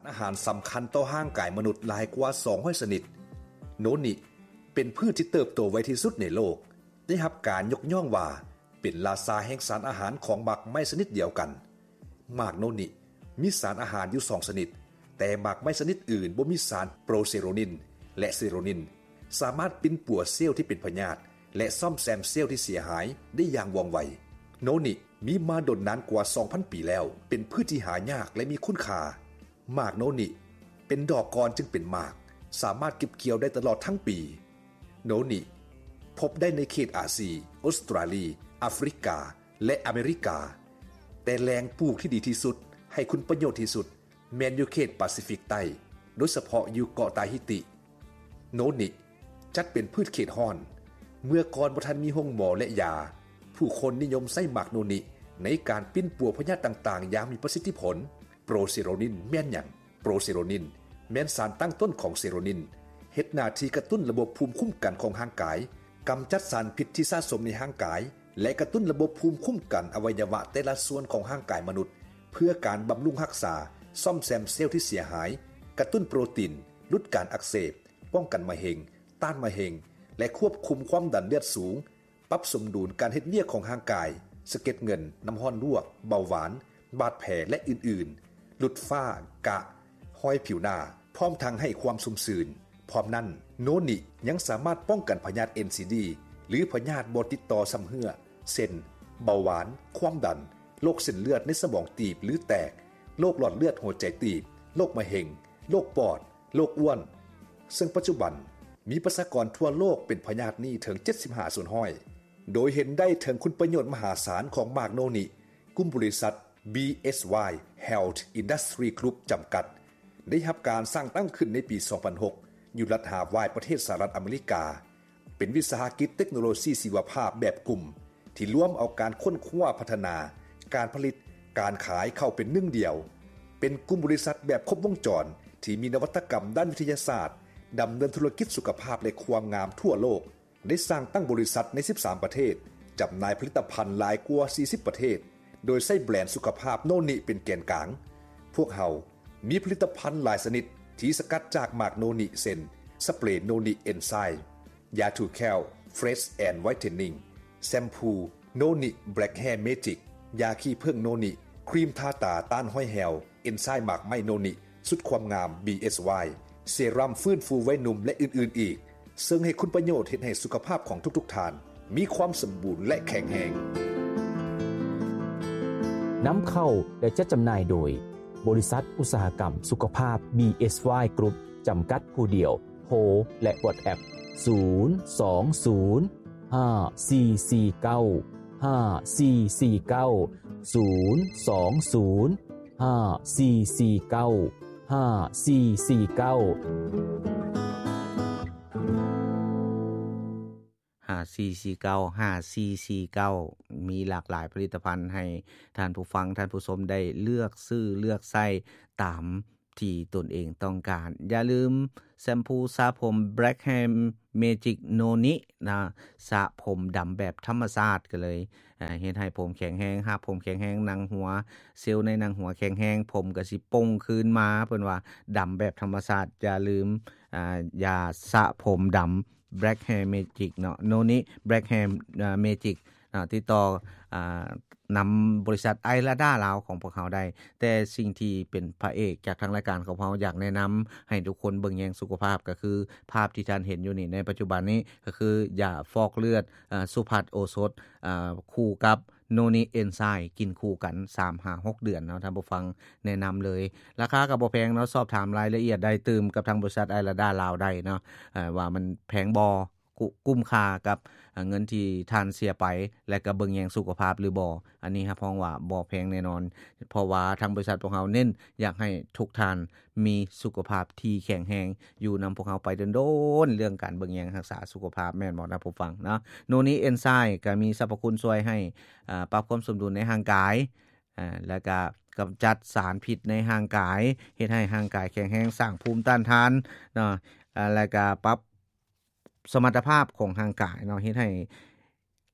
อาหารสำคัญต่อร่างกายมนุษย์หลายกว่า200ชนิดโนนิเป็นพืชที่เติบโตไวที่สุดในโลกได้รับการยกย่องว่าเป็นราชาแห่งสารอาหารของหมากไม้ชนิดเดียวกันหมากโนนิมีสารอาหารอยู่2ชนิดแต่หมากไม้ชนิดอื่นบ่มีสารโปรเซโรนินและเซโรนินสามารถปิ้นป่วนเซลล์ที่เป็นพยาธิและซ่อมแซมเซลล์ที่เสียหายได้อย่างว่องไวโนนิมีมาดนนานกว่า 2,000 ปีแล้วเป็นพืชที่หายากและมีคุณค่าหมากโนนิเป็นดอกก่อนจึงเป็นหมากสามารถเก็บเกี่ยวได้ตลอดทั้งปีโนนิพบได้ในเขตอาซีออสเตรเลียแอฟริกาและอเมริกาแต่แหล่งปลูกที่ดีที่สุดให้คุณประโยชน์ที่สุดแม่นอยู่เขตแปซิฟิกใต้โดยเฉพาะอยู่เกาะตาฮิติโนนิจัดเป็นพืชเขตร้อนเมื่อก่อนบ่ทันมีโรงหมอและยาผู้คนนิยมใช้หมากโนนิในการปิ้นป่วนพยาธิต่างๆอย่างมีประสิทธิผลโปรเซโรนินแม่นหยังโปรเซโรนินแม่นสารตั้งต้นของเซโรนินเฮ็ดหน้าที่กระตุ้นระบบภูมิคุ้มกันของร่างกายกำจัดสารพิษที่สะสมในร่างกายและกระตุ้นระบบภูมิคุ้มกันอวัยวะแต่ละส่วนของร่างกายมนุษย์เพื่อการบำรุงรักษาซ่อมแซมเซลล์ที่เสียหายกระตุ้นโปรตีนลดการอักเสบป้องกันมะเร็งต้านมะเร็งและควบคุมความดันเลือดสูงปรับสมดุลการเฮ็ดเวียกของร่างกายสะเก็ดเงินน้ำร้อนลวกเบาหวานบาดแผลและอื่นๆลดฝ้ากระห้อยผิวหน้าพร้อมทั้งให้ความชุ่มชื้นพร้อมนั้นโนนิยังสามารถป้องกันพยาธิ NCD หรือพยาธิบ่ติดต่อซ้ำเหื่อเช่นเบาหวานความดันโรคเส้นเลือดในสมองตีบหรือแตกโรคหลอดเลือดหัวใจตีบโรคมะเร็งโรคปอดโรคอ้วนซึ่งปัจจุบันมีประชากรทั่วโลกเป็นพยาธินี้ถึง75ส่วนห้อยโดยเห็นได้ถึงคุณประโยชน์มหาศาลของหมากโนนิกลุ่มบริษัท BSY Health Industry Group จำกัดได้รับการสร้างตั้งขึ้นในปี 2006 อยู่รัฐฮาวายประเทศสหรัฐอเมริกาเป็นวิสาหกิจเทคโนโลยีชีวภาพแบบกลุ่มที่ร่วมเอาการค้นคว้าพัฒนาการผลิตการขายเข้าเป็นหนึ่งเดียวเป็นกลุ่มบริษัทแบบครบวงจรที่มีนวัตกรรมด้านวิทยาศาสตร์ดำเนินธุรกิจสุขภาพและความงามทั่วโลกได้สร้างตั้งบริษัทใน13ประเทศจำหน่ายผลิตภัณฑ์หลายกว่า40ประเทศโดยใช้แบรนด์สุขภาพโนนิเป็นแกนกลางพวกเรามีผลิตภัณฑ์หลายชนิดที่สกัดจากหมากโนนิเซนสเปรย์โนนิเอนไซม์ยาถูแคลเฟรชแอนด์ไวท์เทนนิ่งแชมพูโนนิแบล็กแฮร์เมจิกยาขี้ผึ้งโนนิครีมทาตาต้านห้อยแหวเอนไซม์หมากไม้โนนิสุดความงาม BSY เซรั่มฟื้นฟูไว้หนุ่มและอื่นๆอีกซึ่งให้คุณประโยชน์เฮ็ดให้สุขภาพของทุกๆท่านมีความสมบูรณ์และแข็งแรงนำเข้าและจัดจำหน่ายโดยบริษัทอุตสาหกรรมสุขภาพ BSY Group จำกัดผู้เดียวโทรและ WhatsApp 5449 มีหลากหลายผลิตภัณฑ์ให้ท่านผู้ฟังท่านผู้ชมได้เลือกซื้อเลือกใช้ตามที่ตนเองต้องการอย่าลืมแชมพูสระผม Black Hair Magic Noni นะสระผมดำแบบธรรมชาติกันเลยเฮ็ดให้ผมแข็งแรงหากผมแข็งแรงหนังหัวเซลล์ในหนังหัวแข็งแรงผมก็สิป่งคืนมาเพิ่นว่าดำแบบธรรมชาติอย่าลืมยาสระผมดำBlack Hair Magic เนาะ Noni Black Hair Magic ติดต่อนำบริษัทไอลาด้าลาวของพวกเขาได้แต่สิ่งที่เป็นพระเอกจากทางรายการของเขาอยากแนะนำให้ทุกคนเบิ่งแยงสุขภาพก็คือภาพที่ท่านเห็นอยู่นี่ในปัจจุบันนี้ก็คือยาฟอกเลือดสุภัทรโอสถคู่กับโนนิเอนไซม์กินคู่กัน 3-6 เดือนเนาะท่านผู้ฟังแนะนำเลยราคาก็บ่แพงเนาะสอบถามรายละเอียดได้ตื่มกับทางบริษัทไอลาด้าลาวได้เนาะว่ามันแพงบ่คุ้มค่ากับเงินที่ท่านเสียไปและก็เบิ่งแยงสุขภาพหรือบ่อันนี้ครับพ้องว่าบ่แพงแน่นอนเพราะว่าทางบริษัทพวกเราเน้นอยากให้ทุกท่านมีสุขภาพที่แข็งแรงอยู่นำพวกเราไปโดนๆเรื่องการเบิ่งแยงรักษาสุขภาพแม่นบ่นะผู้ฟังเนาะโนนิเอนไซม์ก็มีสรรพคุณช่วยให้ปรับความสมดุลในร่างกายแล้วก็กำจัดสารพิษในร่างกายเฮ็ดให้ร่างกายแข็งแรงสร้างภูมิต้านทานเนาะแล้วก็ปรับสมรรถภาพของร่างกายเนาะเฮ็ดให้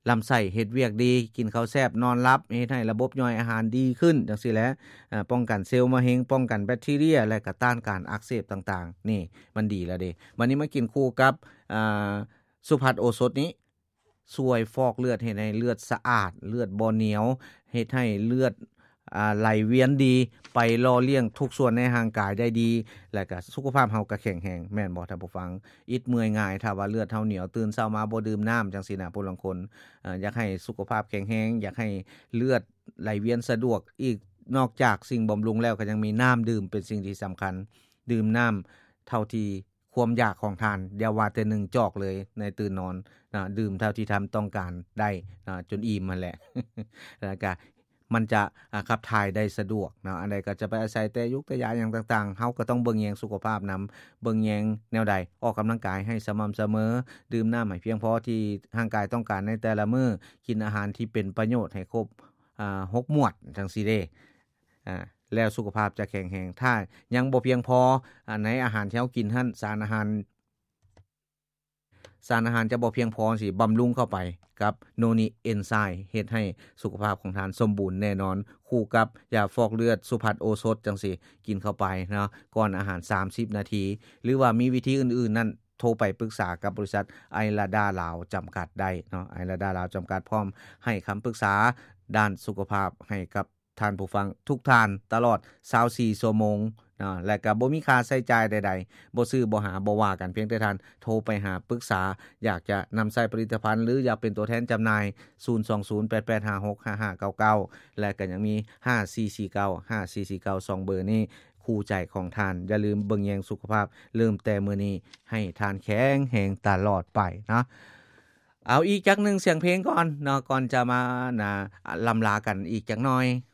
ลำไส้เฮ็ดเวียกดีกินข้าวแซ่บนอนหลับเฮ็ดให้ระบบย่อยอาหารดีขึ้นจังซี่แหละป้องกันเซลล์มะเร็งป้องกันแบคทีเรียและก็ต้านการอักเสบต่างๆนี่มันดีแล้วเด้วันนี้มากินคู่กับสุภัทรโอสถนี้ช่วยฟอกเลือดเฮ็ดให้เลือดสะอาดเลือดบ่เหนียวเฮ็ดให้เลือดไหลเวียนดีไปล่อเลี้ยงทุกส่วนในร่างกายได้ดีและก็สุขภาพเฮาก็แข็งแรงแม่นบ่ท่านผู้ฟังอิดเมื่อยง่ายถ้าว่าเลือดเฮาเหนียวตื่นเช้ามาบ่ดื่มน้ำจังซี่นะผู้ลางคนอยากให้สุขภาพแข็งแรงอยากให้เลือดไหลเวียนสะดวกอีกนอกจากสิ่งบำรุงแล้วก็ยังมีน้ำดื่มเป็นสิ่งที่สำคัญดื่มน้ำเท่าที่ความอยากของท่านอย่าว่าแต่1จอกเลยในตื่นนอนนะดื่มเท่าที่ท่านต้องการได้จนอิ่มนั่นแหละ แล้วก็มันจะขับถ่ายได้สะดวกนะอันใดก็จะไปอาศัยแต่ยุกแต่ยาอย่างต่างๆเฮาก็ต้องเบิ่งแยงสุขภาพนำเบิ่งแยงแนวใดออกกำลังกายให้สม่ำเสมอดื่มน้ำให้เพียงพอที่ร่างกายต้องการในแต่ละมื้อกินอาหารที่เป็นประโยชน์ให้ครบ6 หมวดจังซี่เด้แล้วสุขภาพจะแข็งแรงถ้ายังบ่เพียงพอในอาหารที่เฮากินหั่นสารอาหารจะบ่เพียงพอสิบำรุงเข้าไปกับโนนิเอนไซม์เฮ็ดให้สุขภาพของท่านสมบูรณ์แน่นอนคู่กับยาฟอกเลือดสุภัทรโอสถจังซี่กินเข้าไปเนาะก่อนอาหาร30นาทีหรือว่ามีวิธีอื่นๆนั้นโทรไปปรึกษากับบริษัทไอลาดาลาวจำกัดได้เนาะไอลาดาลาวจำกัดพร้อมให้คำปรึกษาด้านสุขภาพให้กับท่านผู้ฟังทุกท่านตลอด24ชั่วโมงและก็บ่มีค่าใช้จ่ายใดๆบ่ซื้อบ่หาบ่ว่ากันเพียงแต่ท่านโทรไปหาปรึกษาอยากจะนำใช้ผลิตภัณฑ์หรืออยากเป็นตัวแทนจำหน่าย02088565599และก็ยังมี5449 2เบอร์นี้คู่ใจของท่านอย่าลืมเบิ่งแยงสุขภาพเริ่มแต่มื้อนี้ให้ท่านแข็งแรงตลอดไปนะเอาอีกจักนึงเสียงเพลงก่อนเนาะก่อนจะมาลำลากันอีกจักหน่อย